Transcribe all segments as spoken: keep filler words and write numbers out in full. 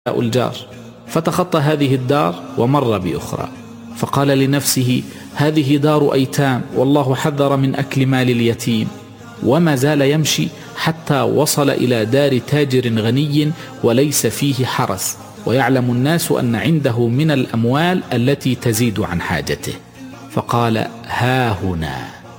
الجار، فتخطى هذه الدار ومر بأخرى، فقال لنفسه: هذه دار أيتام، والله حذر من أكل مال اليتيم. وما زال يمشي حتى وصل إلى دار تاجر غني وليس فيه حرس، ويعلم الناس أن عنده من الأموال التي تزيد عن حاجته، فقال: ها هنا.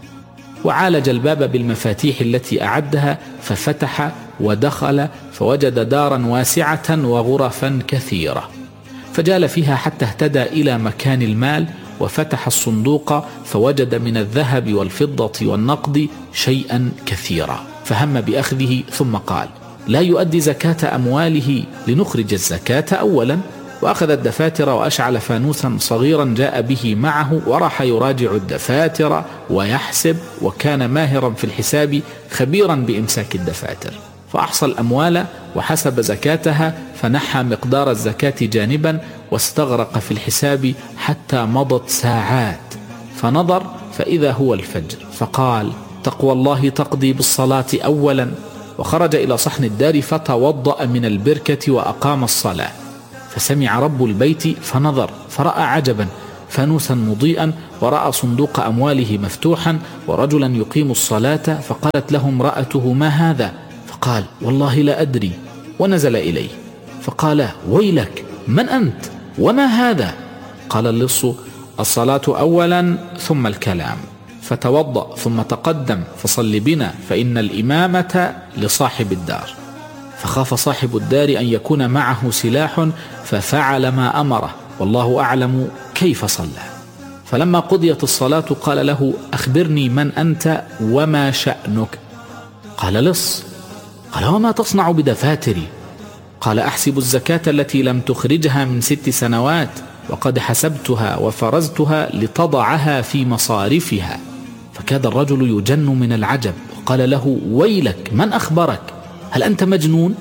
وعالج الباب بالمفاتيح التي أعدها، ففتح ودخل، فوجد دارا واسعة وغرفا كثيرة، فجال فيها حتى اهتدى إلى مكان المال، وفتح الصندوق فوجد من الذهب والفضة والنقد شيئا كثيرا، فهم بأخذه، ثم قال: لا يؤدي زكاة أمواله، لنخرج الزكاة أولا. وأخذ الدفاتر وأشعل فانوسا صغيرا جاء به معه، وراح يراجع الدفاتر ويحسب، وكان ماهرا في الحساب خبيرا بإمساك الدفاتر، فأحصى الأموال وحسب زكاتها، فنحى مقدار الزكاة جانبا، واستغرق في الحساب حتى مضت ساعات، فنظر فإذا هو الفجر، فقال: تقوى الله تقضي بالصلاة أولا. وخرج إلى صحن الدار فتوضأ من البركة وأقام الصلاة، فسمع رب البيت فنظر فرأى عجبا: فانوسا مضيئا، ورأى صندوق أمواله مفتوحا، ورجلا يقيم الصلاة، فقالت له امرأته: ما هذا؟ فقال: والله لا أدري. ونزل إليه فقال: ويلك، من أنت؟ وما هذا؟ قال اللص: الصلاة أولا ثم الكلام، فتوضأ ثم تقدم فصل بنا، فإن الإمامة لصاحب الدار. فخاف صاحب الدار أن يكون معه سلاح، ففعل ما أمره، والله أعلم كيف صلى. فلما قضيت الصلاة قال له: أخبرني من أنت وما شأنك؟ قال: لص. قال: وما تصنع بدفاتري؟ قال: أحسب الزكاة التي لم تخرجها من ست سنوات، وقد حسبتها وفرزتها لتضعها في مصارفها. فكاد الرجل يجن من العجب، وقال له: ويلك، من أخبرك؟ هل أنت مجنون؟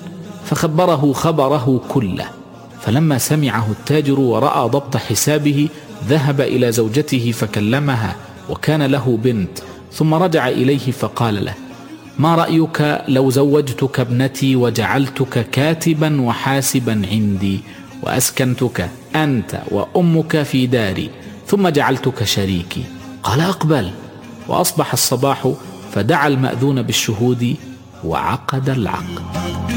فخبره خبره كله. فلما سمعه التاجر ورأى ضبط حسابه ذهب إلى زوجته فكلمها، وكان له بنت، ثم رجع إليه فقال له: ما رأيك لو زوجتك ابنتي وجعلتك كاتبا وحاسبا عندي، وأسكنتك أنت وأمك في داري، ثم جعلتك شريكي؟ قال: أقبل. وأصبح الصباح، فدعا المأذون بالشهود وعقد العقد.